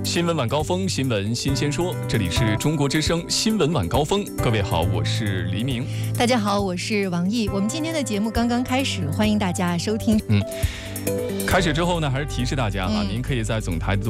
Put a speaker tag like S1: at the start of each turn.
S1: 新闻晚高峰，新闻新鲜说，这里是中国之声新闻晚高峰。各位好，我是黎明。
S2: 大家好，我是王毅。我们今天的节目刚刚开始，欢迎大家收听。
S1: 开始之后呢，还是提示大家您可以在总台